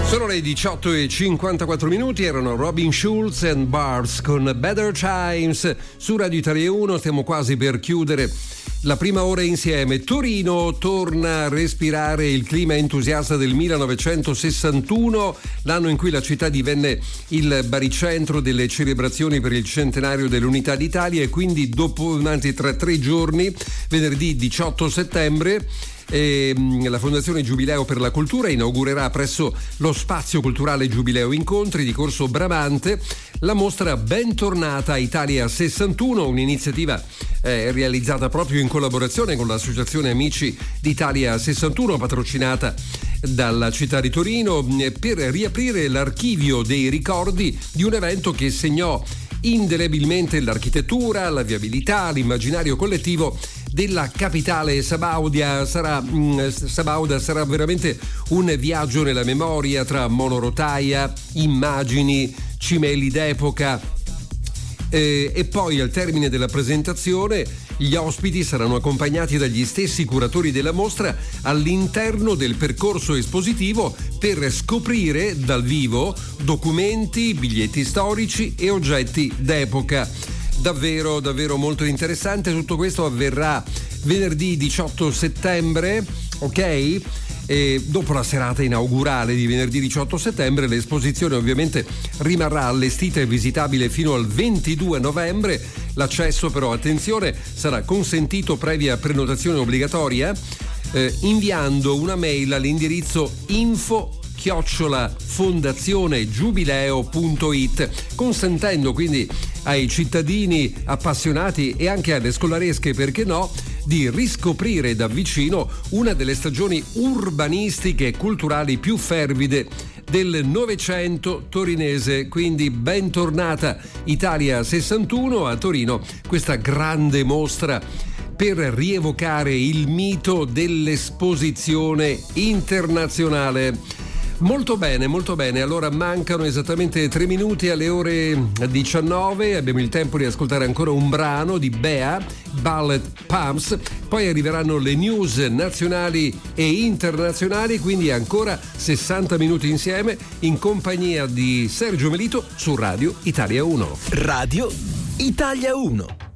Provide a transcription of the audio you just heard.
Sono le 18:54, erano Robin Schulz and Bars con Better Times su Radio Italia 1. Stiamo quasi per chiudere la prima ora insieme. Torino torna a respirare il clima entusiasta del 1961, l'anno in cui la città divenne il baricentro delle celebrazioni per il centenario dell'Unità d'Italia, e quindi tra 3 giorni, venerdì 18 settembre, la Fondazione Giubileo per la Cultura inaugurerà presso lo Spazio Culturale Giubileo Incontri di Corso Bramante la mostra Bentornata Italia 61, un'iniziativa realizzata proprio in collaborazione con l'Associazione Amici d'Italia 61, patrocinata dalla città di Torino, per riaprire l'archivio dei ricordi di un evento che segnò indelebilmente l'architettura, la viabilità, l'immaginario collettivo della capitale sabauda. Sarà veramente un viaggio nella memoria tra monorotaia, immagini, cimeli d'epoca, e poi al termine della presentazione gli ospiti saranno accompagnati dagli stessi curatori della mostra all'interno del percorso espositivo per scoprire dal vivo documenti, biglietti storici e oggetti d'epoca. Davvero molto interessante. Tutto questo avverrà venerdì 18 settembre, ok? E dopo la serata inaugurale di venerdì 18 settembre l'esposizione ovviamente rimarrà allestita e visitabile fino al 22 novembre. L'accesso però, attenzione, sarà consentito previa prenotazione obbligatoria, inviando una mail all'indirizzo info@fondazionegiubileo.it, consentendo quindi ai cittadini appassionati e anche alle scolaresche, perché no, di riscoprire da vicino una delle stagioni urbanistiche e culturali più fervide del Novecento torinese. Quindi bentornata Italia 61 a Torino, questa grande mostra per rievocare il mito dell'esposizione internazionale. Molto bene. Allora mancano esattamente 3 minuti alle ore 19. Abbiamo il tempo di ascoltare ancora un brano di Bea, Ballet Pumps. Poi arriveranno le news nazionali e internazionali, quindi ancora 60 minuti insieme in compagnia di Sergio Melito su Radio Italia 1. Radio Italia 1.